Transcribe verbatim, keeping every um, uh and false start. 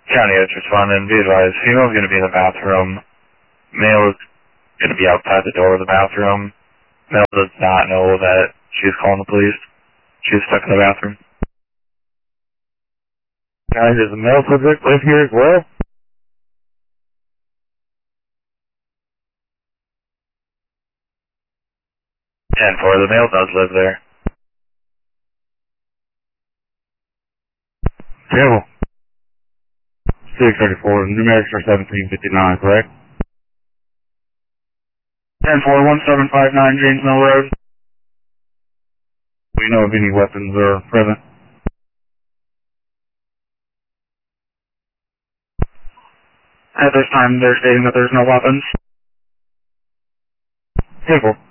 County is responding. Be advised, female is going to be in the bathroom. Male is going to be outside the door of the bathroom. Male does not know that she's calling the police. She's stuck in the bathroom. County, does the male subject live here as well? And for the male does live there. Table. six thirty-four, numerics are seventeen fifty-nine, correct? ten four one seven five nine James Mill Road. We know if any weapons are present. At this time, they're stating that there's no weapons. Table.